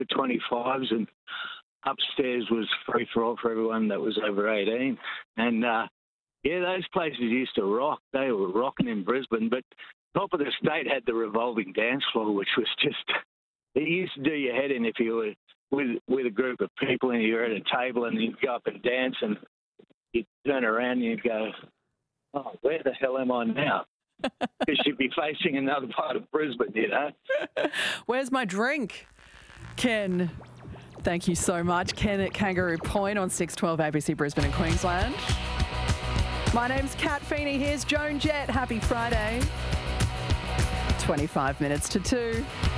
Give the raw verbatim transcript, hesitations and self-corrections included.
for twenty-fives, and upstairs was free for all for everyone that was over eighteen. And, uh, yeah, those places used to rock. They were rocking in Brisbane. But top of the state had the revolving dance floor, which was just, it used to do your head in if you were with with a group of people and you're at a table and you'd go up and dance and you'd turn around and you'd go, oh, where the hell am I now? Because you'd be facing another part of Brisbane, you know. Where's my drink? Ken, thank you so much. Ken at Kangaroo Point on six twelve A B C Brisbane and Queensland. My name's Kat Feeney. Here's Joan Jett. Happy Friday. twenty-five minutes to two.